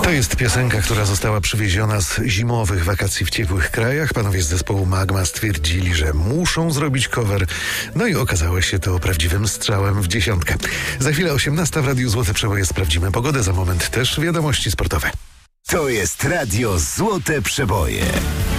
To jest piosenka, która została przywieziona z zimowych wakacji w ciepłych krajach. Panowie z zespołu Magma stwierdzili, że muszą zrobić cover. No i okazało się to prawdziwym strzałem w dziesiątkę. Za chwilę 18 w Radiu Złote Przeboje sprawdzimy pogodę. Za moment też wiadomości sportowe. To jest Radio Złote Przeboje.